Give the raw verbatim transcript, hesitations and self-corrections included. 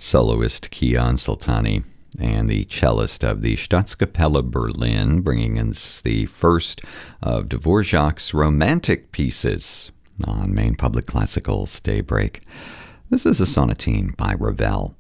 soloist Kian Soltani and the cellist of the Staatskapelle Berlin, bringing us the first of Dvorak's Romantic Pieces on Maine Public Classical's Daybreak. This is a sonatine by Ravel.